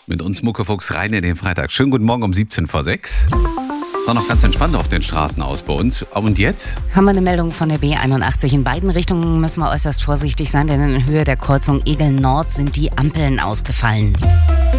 Mit uns Muckefuchs rein in den Freitag. Schönen guten Morgen um 17 vor 6. War noch ganz entspannt auf den Straßen aus bei uns. Und jetzt? Haben wir eine Meldung von der B81. In beiden Richtungen müssen wir äußerst vorsichtig sein, denn in Höhe der Kreuzung Egel Nord sind die Ampeln ausgefallen.